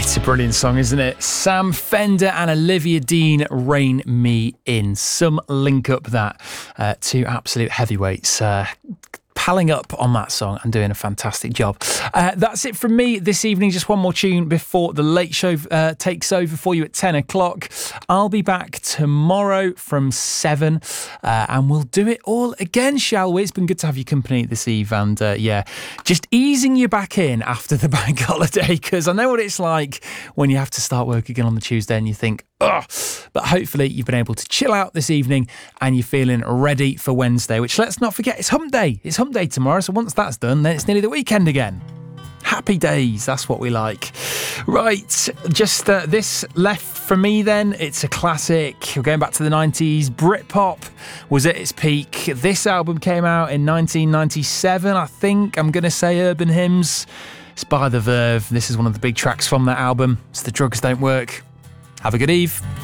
It's a brilliant song, isn't it? Sam Fender and Olivia Dean, Rein Me In. Some link up that. Two absolute heavyweights. Palling up on that song and doing a fantastic job. That's it from me this evening. Just one more tune before the late show takes over for you at 10 o'clock. I'll be back tomorrow from 7 and we'll do it all again, shall we? It's been good to have your company this eve and just easing you back in after the bank holiday, because I know what it's like when you have to start work again on the Tuesday and you think, ugh. But hopefully you've been able to chill out this evening and you're feeling ready for Wednesday, which, let's not forget, it's hump day. It's hump day tomorrow, so once that's done, then it's nearly the weekend again. Happy days, that's what we like. Right, just this left from me then. It's a classic. We're going back to the 90s. Britpop was at its peak. This album came out in 1997, I think. I'm going to say Urban Hymns. It's by The Verve. This is one of the big tracks from that album. It's The Drugs Don't Work. Have a good eve.